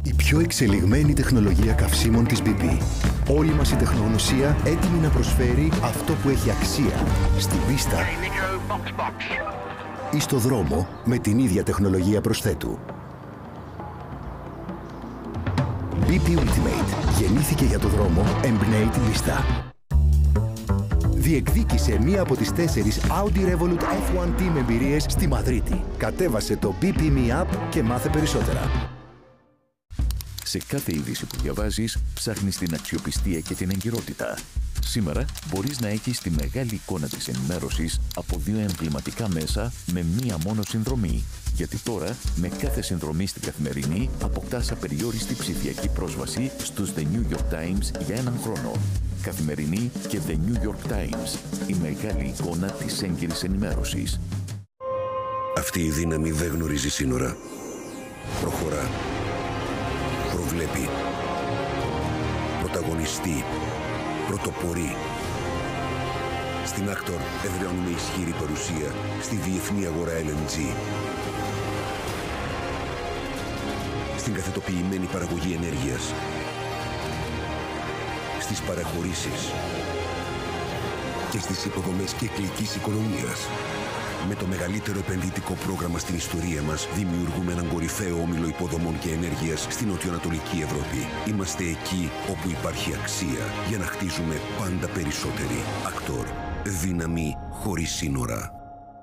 Η πιο εξελιγμένη τεχνολογία καυσίμων της BP. Όλη μας η τεχνογνωσία έτοιμη να προσφέρει αυτό που έχει αξία στην πίστα ή στο δρόμο με την ίδια τεχνολογία προσθέτου. BP Ultimate γεννήθηκε για το δρόμο, εμπνέει την πίστα. Διεκδίκησε μία από τις 4 Audi Revolut F1 Team εμπειρίες στη Μαδρίτη. Κατέβασε το BP Me App και μάθε περισσότερα. Σε κάθε είδηση που διαβάζεις, ψάχνεις την αξιοπιστία και την εγκυρότητα. Σήμερα μπορείς να έχεις τη μεγάλη εικόνα της ενημέρωσης από 2 εμβληματικά μέσα με μία μόνο συνδρομή. Γιατί τώρα, με κάθε συνδρομή στην Καθημερινή, αποκτάς απεριόριστη ψηφιακή πρόσβαση στους The New York Times για 1 χρόνο. Καθημερινή και The New York Times. Η μεγάλη εικόνα της έγκυρης ενημέρωσης. Αυτή η δύναμη δεν γνωρίζει σύνορα. Προχωρά. Προβλέπει. Πρωταγωνιστεί. Πρωτοπορεί. Στην Actor εδραιώνουμε ισχυρή παρουσία στη διεθνή αγορά LNG. Στην καθετοποιημένη παραγωγή ενέργειας. Στις παραχωρήσεις. Και στις υποδομές κυκλικής οικονομίας. Με το μεγαλύτερο επενδυτικό πρόγραμμα στην ιστορία μας, δημιουργούμε έναν κορυφαίο όμιλο υποδομών και ενέργειας στην νοτιοανατολική Ευρώπη. Είμαστε εκεί όπου υπάρχει αξία για να χτίζουμε πάντα περισσότεροι. Actor. Δύναμη χωρίς σύνορα.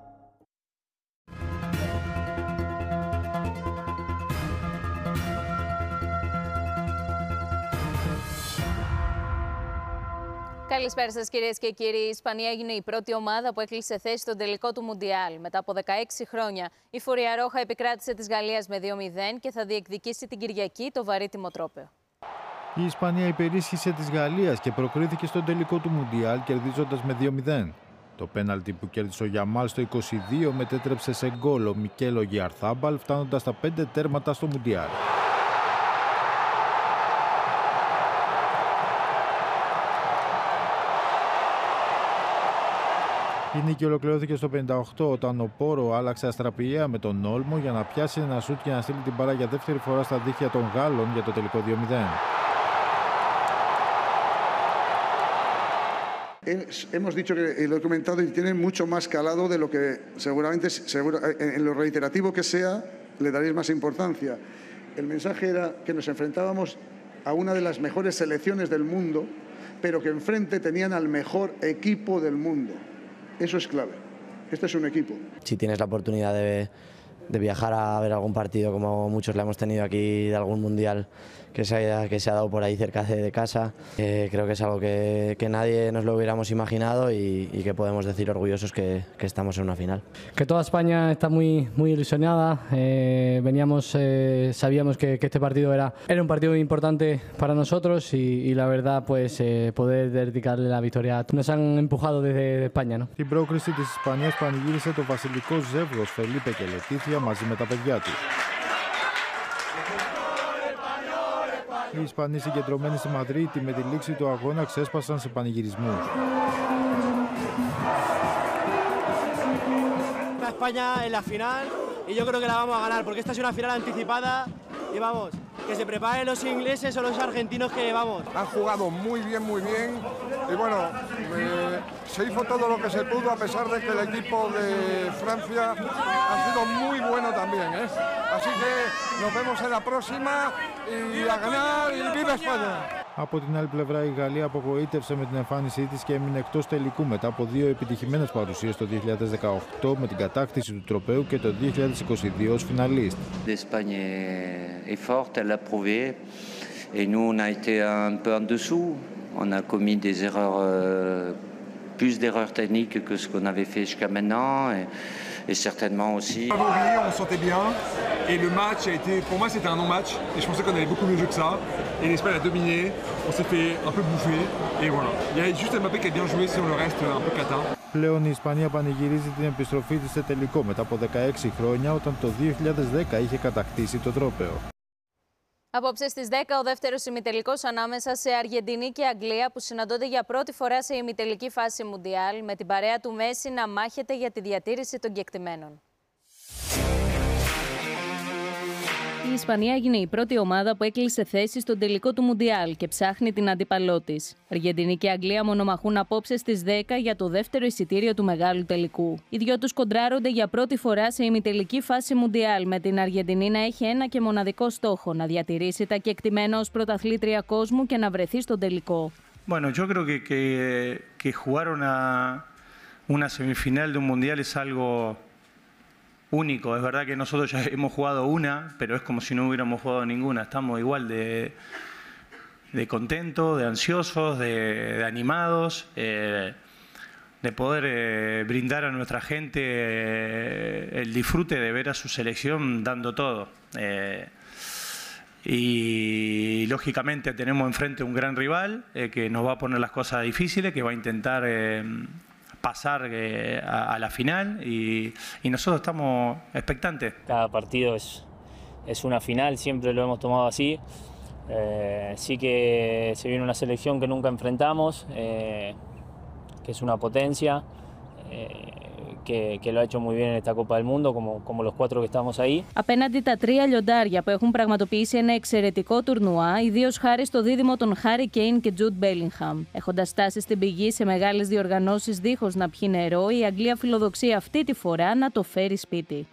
Καλησπέρα σας κυρίες και κύριοι. Η Ισπανία έγινε η πρώτη ομάδα που έκλεισε θέση στον τελικό του Μουντιάλ. Μετά από 16 χρόνια, η Φουριαρόχα επικράτησε της Γαλλίας με 2-0 και θα διεκδικήσει την Κυριακή το βαρύτιμο τρόπαιο. Η Ισπανία υπερίσχυσε της Γαλλίας και προκρίθηκε στον τελικό του Μουντιάλ κερδίζοντας με 2-0. Το πέναλτι που κέρδισε ο Γιαμάλ στο 22 μετέτρεψε σε γκολ ο Μικέλ Ογιαρθάμπαλ, φτάνοντας στα 5 τέρματα στο Μουντιάλ. Η νίκη ολοκληρώθηκε στο 58 όταν ο Πόρο άλλαξε αστραπιαία με τον Όλμο για να πιάσει ένα σούτ και να στείλει την μπάλα για δεύτερη φορά στα δίχτυα των Γάλλων για το τελικό 2-0. Hemos dicho que el documentado tiene mucho más calado de lo que seguramente en lo reiterativo que sea le daréis más importancia. El mensaje era que nos enfrentábamos a una de las mejores selecciones del mundo, pero que enfrente tenían al mejor equipo del mundo. Eso es clave. Este es un equipo. Si tienes la oportunidad de viajar a ver algún partido, como muchos le hemos tenido aquí, de algún mundial que se ha dado por ahí cerca de casa, creo que es algo que nadie nos lo hubiéramos imaginado y que podemos decir orgullosos que estamos en una final. Que toda España está muy ilusionada. Sabíamos que este partido era un partido muy importante para nosotros y la verdad pues poder dedicarle la victoria. Nos han empujado desde España, ¿no? Την πρόκριση της Ισπανίας πανηγύρισε το βασιλικό ζεύγος Φελίπε και Λετίθια μαζί με τα παιδιά του. Οι Ισπανοί συγκεντρωμένοι στη Μαδρίτη με τη λήξη του αγώνα ξέσπασαν σε πανηγυρισμούς. España en la final y yo creo que la vamos a ganar porque esta es una final anticipada y vamos, que se preparen los ingleses o los argentinos que vamos. Han jugado muy bien y bueno, se hizo todo lo que se pudo a pesar de que el equipo de Francia ha sido muy bueno también, ¿eh? Así que nos vemos en la próxima y a ganar y viva España. Από την άλλη πλευρά, η Γαλλία απογοήτευσε με την εμφάνισή της και έμεινε εκτός τελικού μετά από 2 επιτυχημένες παρουσίες το 2018 με την κατάκτηση του τροπαίου και το 2022 ως φιναλίστ. L'Espagne est forte, elle l'a prouvé et nous on a été un peu en dessous. On a commis des erreurs, plus d'erreurs techniques que ce qu'on avait fait jusqu'à maintenant et certainement aussi. On sentait bien et le match a été, pour moi c'était un non-match et je pensais qu'on avait beaucoup mieux joué que ça et l'Espagne a dominé, on s'est fait un peu bouffer et voilà. Il y a juste Mbappé qui a bien joué, sinon le reste un peu cata. Πλέον η Ισπανία πανηγυρίζει την επιστροφή της σε τελικό μετά από 16 χρόνια όταν το 2010 είχε κατακτήσει το τρόπαιο. Απόψε στις 10 ο δεύτερος ημιτελικός ανάμεσα σε Αργεντινή και Αγγλία που συναντώνται για πρώτη φορά σε ημιτελική φάση Μουντιάλ με την παρέα του Μέση να μάχεται για τη διατήρηση των κεκτημένων. η Ισπανία έγινε η πρώτη ομάδα που έκλεισε θέση στον τελικό του Μουντιάλ και ψάχνει την αντίπαλό της. Αργεντινή και Αγγλία μονομαχούν απόψε στις 10 για το δεύτερο εισιτήριο του μεγάλου τελικού. Οι δυο τους κοντράρονται για πρώτη φορά σε ημιτελική φάση Μουντιάλ, με την Αργεντινή να έχει ένα και μοναδικό στόχο: να διατηρήσει τα κεκτημένα ως πρωταθλήτρια κόσμου και να βρεθεί στον τελικό. Bueno, yo creo que jugar una semifinal de un mundial es algo único. Es verdad que nosotros ya hemos jugado una, pero es como si no hubiéramos jugado ninguna. Estamos igual de contentos, de ansiosos, de animados, de poder brindar a nuestra gente el disfrute de ver a su selección dando todo. Y lógicamente tenemos enfrente un gran rival que nos va a poner las cosas difíciles, que va a intentar pasar a la final y nosotros estamos expectantes. Cada partido es una final, siempre lo hemos tomado así. Sí que se viene una selección que nunca enfrentamos, que es una potencia, que lo ha hecho muy bien en esta Copa del Mundo, como los 4 que estamos ahí. Απέναντι τα 3 λιοντάρια που έχουν πραγματοποιήσει ένα εξαιρετικό τουρνουά, ιδίως χάρη στο δίδυμο των Χάρι Κέιν και Τζουντ Μπέλιγχαμ. Έχοντας φτάσει στην πηγή σε μεγάλες διοργανώσεις δίχως να πιει νερό, η Αγγλία φιλοδοξεί αυτή τη φορά να το φέρει σπίτι.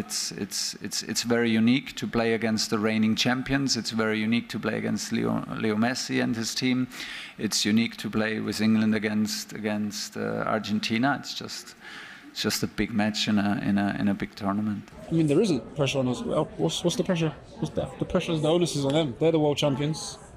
It's very unique to play against the reigning champions. It's very unique to play against Leo Messi and his team. It's unique to play with England against Argentina. It's just a big match in a big tournament. I mean, there isn't pressure on us. What's the pressure? The pressure is, the onus is on them. They're the world champions.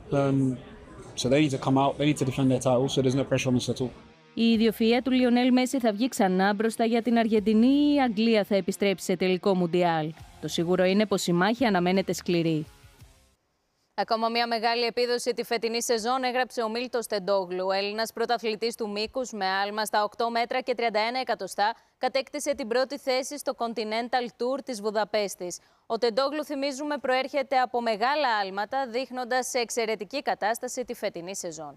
So they need to come out, they need to defend their title, so there's no pressure on us at all. Η ιδιοφυΐα του Λιονέλ Μέση θα βγει ξανά μπροστά για την Αργεντινή ή η Αγγλία θα επιστρέψει σε τελικό Μουντιάλ. Το σίγουρο είναι πως η μάχη αναμένεται σκληρή. Ακόμα μια μεγάλη επίδοση τη φετινή σεζόν έγραψε ο Μίλτος Τεντόγλου. Ο Έλληνας πρωταθλητής του μήκους με άλμα στα 8 μέτρα και 31 εκατοστά κατέκτησε την πρώτη θέση στο Continental Tour της Βουδαπέστης. Ο Τεντόγλου, θυμίζουμε, προέρχεται από μεγάλα άλματα, δείχνοντας σε εξαιρετική κατάσταση τη φετινή σεζόν.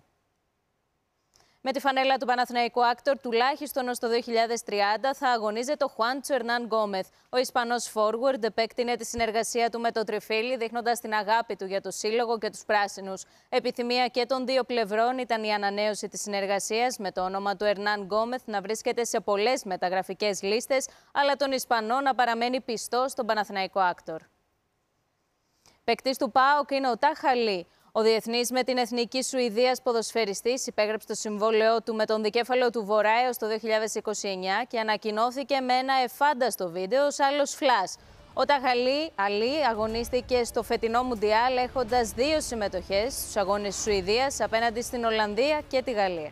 Με τη φανέλα του Παναθηναϊκού Άκτορ τουλάχιστον ως το 2030 θα αγωνίζεται ο Χουάντσο Ερνάν Γκόμεθ. Ο Ισπανός forward επέκτηνε τη συνεργασία του με το τριφύλι, δείχνοντας την αγάπη του για το σύλλογο και τους πράσινους. Επιθυμία και των δύο πλευρών ήταν η ανανέωση της συνεργασίας, με το όνομα του Ερνάν Γκόμεθ να βρίσκεται σε πολλές μεταγραφικές λίστες, αλλά τον Ισπανό να παραμένει πιστός στον Παναθηναϊκό Άκτορ. Παίκτης του ΠΑΟΚ είναι ο Τάχα Λί. Ο διεθνής με την εθνική Σουηδίας ποδοσφαιριστής υπέγραψε το συμβόλαιό του με τον δικέφαλο του Βορρά έως το 2029 και ανακοινώθηκε με ένα εφάνταστο βίντεο ως άλλος φλας. Ο Τάχα Λί αγωνίστηκε στο φετινό Μουντιάλ έχοντας 2 συμμετοχές στους αγώνες Σουηδίας απέναντι στην Ολλανδία και τη Γαλλία.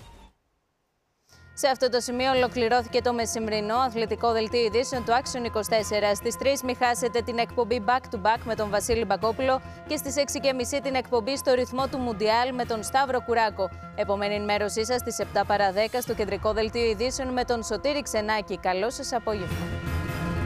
Σε αυτό το σημείο ολοκληρώθηκε το μεσημβρινό αθλητικό δελτίο ειδήσεων του Action 24. Στις 3 μη χάσετε την εκπομπή Back to Back με τον Βασίλη Μπακόπουλο και στις 6:30 την εκπομπή Στο ρυθμό του Μουντιάλ με τον Σταύρο Κουράκο. Επομένη ενημέρωσή σας στις 7 παρά 10 στο κεντρικό δελτίο ειδήσεων με τον Σωτήρη Ξενάκη. Καλό σας απόγευμα.